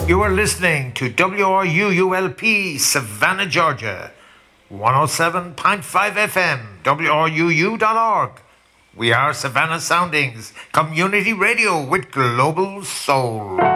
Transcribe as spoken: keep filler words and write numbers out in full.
You are listening to W R U U L P, Savannah, Georgia, one oh seven point five F M, W R U U dot org. We are Savannah Soundings, community radio with global soul.